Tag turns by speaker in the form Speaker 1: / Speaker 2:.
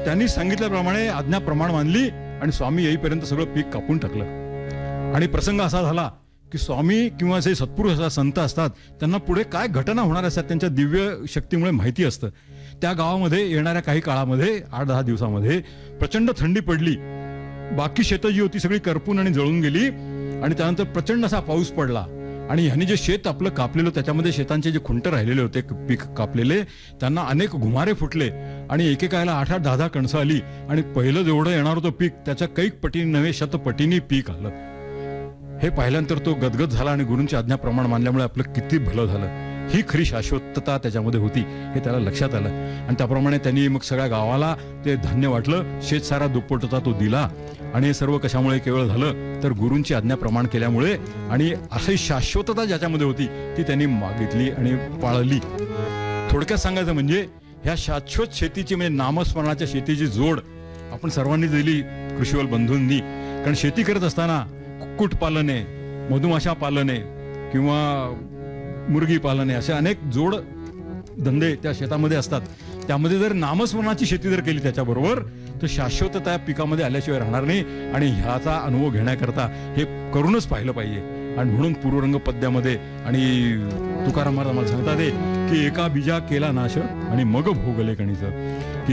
Speaker 1: त्यांनी सांगितल्याप्रमाणे आज्ञा प्रमाण मानली आणि स्वामी येईपर्यंत सगळं पीक कापून टाकलं. आणि प्रसंग असा झाला की स्वामी किंवा जे सत्पुरुष असतात, संत असतात, त्यांना पुढे काय घटना होणार असतात त्यांच्या दिव्य शक्तीमुळे माहिती असतं. त्या गावामध्ये येणाऱ्या काही काळामध्ये 8-10 दिवसामध्ये प्रचंड थंडी पडली. बाकी शेतं जी होती सगळी करपून आणि जळून गेली. आणि त्यानंतर प्रचंड असा पाऊस पडला. आणि ह्यांनी जे शेत आपलं कापलेलं, त्याच्यामध्ये शेतांचे जे खुंट राहिलेले होते पीक कापलेले, त्यांना अनेक घुमारे फुटले. आणि एकेकाला 8-8, 10-10 कणसं आली. आणि पहिलं जेवढं येणार होतं पीक त्याच्या कैक पटीने नव्हे शतपटीने पीक आलं. हे पाहिल्यानंतर तो गदगद झाला आणि गुरूंची आज्ञा प्रमाण मानल्यामुळे आपलं किती भलं झालं. ही खरी शाश्वतता त्याच्यामध्ये होती हे त्याला लक्षात आलं. आणि त्याप्रमाणे त्यांनी मग सगळ्या गावाला ते धान्य वाटलं. शेतसारा दुप्पट होता तो दिला. आणि हे सर्व कशामुळे केवळ झालं तर गुरूंची आज्ञा प्रमाण केल्यामुळे. आणि अशी शाश्वतता ज्याच्यामध्ये होती ती त्यांनी मागितली आणि पाळली. थोडक्यात सांगायचं म्हणजे ह्या शाश्वत शेतीची म्हणजे नामस्मरणाच्या शेतीची जोड आपण सर्वांनी दिली कृषीवल बंधूंनी. कारण शेती करत असताना कुक्कुट पालन आहे, मधुमाशा पालन आहे किंवा मुर्गी पालन आहे, असे अनेक जोड धंदे त्या शेतामध्ये असतात. त्यामध्ये जर नामस्मरणाची शेती जर केली त्याच्याबरोबर तर शाश्वतता या पिकामध्ये आल्याशिवाय राहणार नाही. आणि ह्याचा अनुभव घेण्याकरता हे करूनच पाहिलं पाहिजे. आणि म्हणून पूर्वरंग पद्यामध्ये आणि तुकाराम महाराज आम्हाला सांगतात की एका बीजा केला नाश आणि मग भोगले कणीचं.